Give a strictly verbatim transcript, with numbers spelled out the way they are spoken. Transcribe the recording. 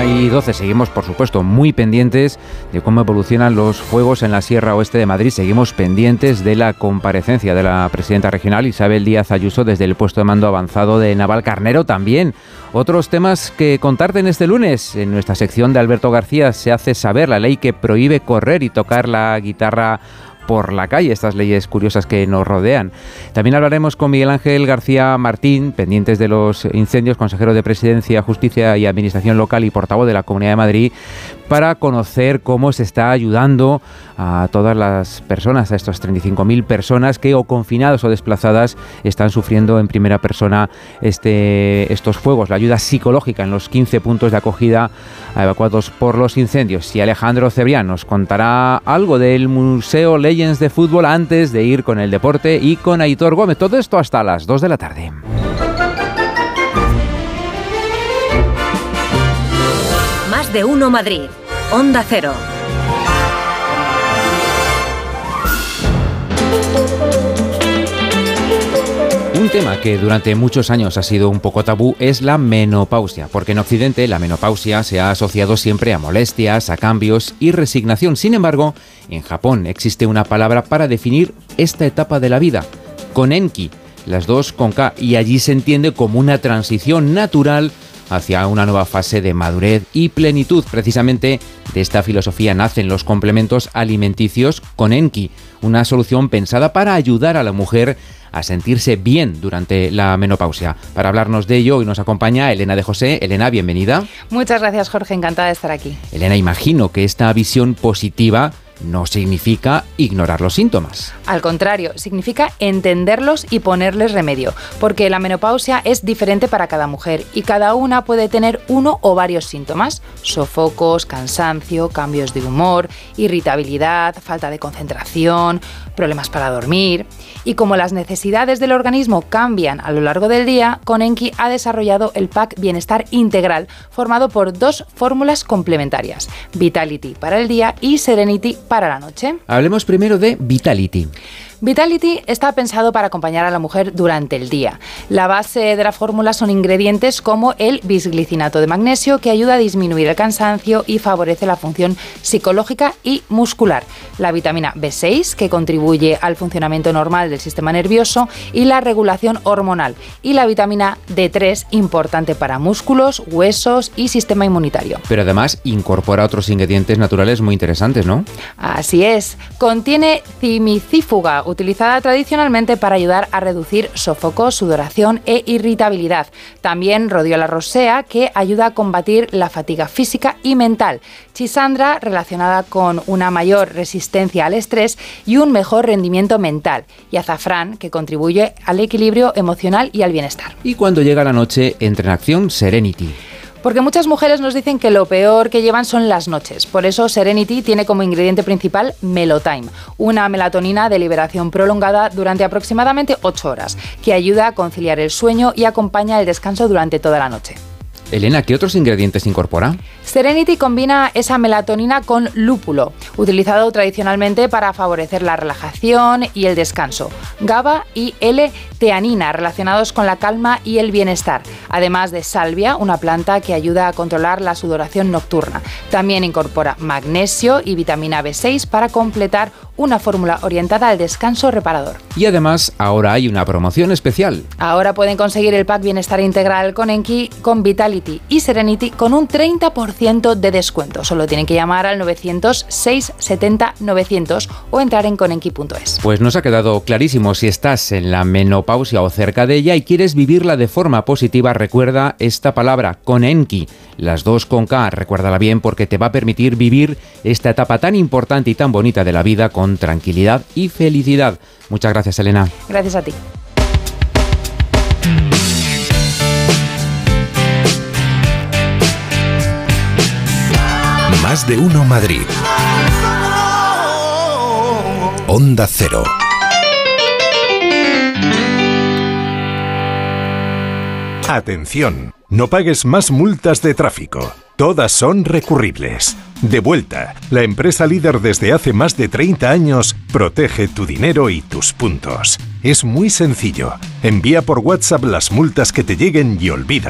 y doce. Seguimos, por supuesto, muy pendientes de cómo evolucionan los fuegos en la Sierra Oeste de Madrid. Seguimos pendientes de la comparecencia de la presidenta regional, Isabel Díaz Ayuso, desde el puesto de mando avanzado de Navalcarnero. También otros temas que contarte en este lunes. En nuestra sección de Alberto García se hace saber la ley que prohíbe correr y tocar la guitarra por la calle, estas leyes curiosas que nos rodean. También hablaremos con Miguel Ángel García Martín, pendientes de los incendios, consejero de Presidencia, Justicia y Administración Local y portavoz de la Comunidad de Madrid, para conocer cómo se está ayudando a todas las personas, a estas treinta y cinco mil personas que o confinados o desplazadas están sufriendo en primera persona este, estos fuegos. La ayuda psicológica en los quince puntos de acogida evacuados por los incendios. Y Alejandro Cebrián nos contará algo del Museo Legends de Fútbol antes de ir con el deporte y con Aitor Gómez. Todo esto hasta las dos de la tarde. Más de uno Madrid. Onda Cero. Un tema que durante muchos años ha sido un poco tabú es la menopausia, porque en Occidente la menopausia se ha asociado siempre a molestias, a cambios y resignación. Sin embargo, en Japón existe una palabra para definir esta etapa de la vida, konenki, las dos con K, y allí se entiende como una transición natural hacia una nueva fase de madurez y plenitud. Precisamente de esta filosofía nacen los complementos alimenticios konenki, una solución pensada para ayudar a la mujer a sentirse bien durante la menopausia. Para hablarnos de ello, hoy nos acompaña Elena de José. Elena, bienvenida. Muchas gracias, Jorge, encantada de estar aquí. Elena, imagino que esta visión positiva no significa ignorar los síntomas. Al contrario, significa entenderlos y ponerles remedio, porque la menopausia es diferente para cada mujer y cada una puede tener uno o varios síntomas: sofocos, cansancio, cambios de humor, irritabilidad, falta de concentración, problemas para dormir. Y como las necesidades del organismo cambian a lo largo del día, konenki ha desarrollado el pack Bienestar Integral, formado por dos fórmulas complementarias: Vitality para el día y Serenity para la noche. Hablemos primero de Vitality. Vitality está pensado para acompañar a la mujer durante el día. La base de la fórmula son ingredientes como el bisglicinato de magnesio, que ayuda a disminuir el cansancio y favorece la función psicológica y muscular. La vitamina B seis, que contribuye al funcionamiento normal del sistema nervioso y la regulación hormonal. Y la vitamina D tres, importante para músculos, huesos y sistema inmunitario. Pero además incorpora otros ingredientes naturales muy interesantes, ¿no? Así es. Contiene cimicífuga, utilizada tradicionalmente para ayudar a reducir sofocos, sudoración e irritabilidad. También Rhodiola rosea, que ayuda a combatir la fatiga física y mental. Chisandra, relacionada con una mayor resistencia al estrés y un mejor rendimiento mental. Y azafrán, que contribuye al equilibrio emocional y al bienestar. Y cuando llega la noche, entra en acción Serenity. Porque muchas mujeres nos dicen que lo peor que llevan son las noches. Por eso Serenity tiene como ingrediente principal Melotime, una melatonina de liberación prolongada durante aproximadamente ocho horas, que ayuda a conciliar el sueño y acompaña el descanso durante toda la noche. Elena, ¿qué otros ingredientes incorpora? Serenity combina esa melatonina con lúpulo, utilizado tradicionalmente para favorecer la relajación y el descanso. GABA y L-teanina, relacionados con la calma y el bienestar. Además de salvia, una planta que ayuda a controlar la sudoración nocturna. También incorpora magnesio y vitamina B seis para completar una fórmula orientada al descanso reparador. Y además, ahora hay una promoción especial. Ahora pueden conseguir el pack Bienestar Integral konenki con Vitality y Serenity con un treinta por ciento de descuento. Solo tienen que llamar al novecientos seis setenta novecientos o entrar en konenki punto es. Pues nos ha quedado clarísimo. Si estás en la menopausia o cerca de ella y quieres vivirla de forma positiva, recuerda esta palabra, konenki. Las dos con K, recuérdala bien, porque te va a permitir vivir esta etapa tan importante y tan bonita de la vida con tranquilidad y felicidad. Muchas gracias, Elena. Gracias a ti. Más de uno Madrid. Onda Cero. Atención, no pagues más multas de tráfico. Todas son recurribles. Devuelta, la empresa líder desde hace más de treinta años, protege tu dinero y tus puntos. Es muy sencillo. Envía por WhatsApp las multas que te lleguen y olvídate.